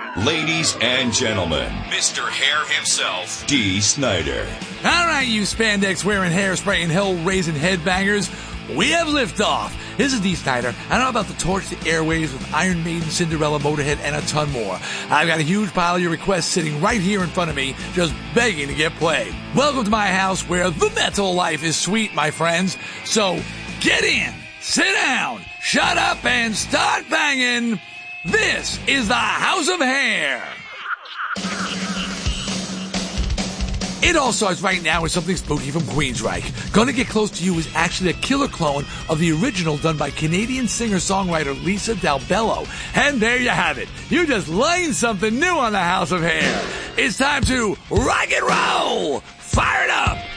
Ladies and gentlemen, Mr. Hair himself, D. Snyder. All right, you spandex-wearing, hair-spraying, hell-raising headbangers. We have liftoff. This is D. Snyder, and I'm about to torch the airwaves with Iron Maiden, Cinderella, Motorhead, and a ton more. I've got a huge pile of your requests sitting right here in front of me, just begging to get played. Welcome to my house where the metal life is sweet, my friends. So, get in, sit down, shut up, and start banging. This is the House of Hair. It all starts right now with something spooky from Queensryche. Gonna Get Close to You is actually a killer clone of the original done by Canadian singer-songwriter Lisa Dalbello. And there you have it. You just learned something new on the House of Hair. It's time to rock and roll. Fire it up.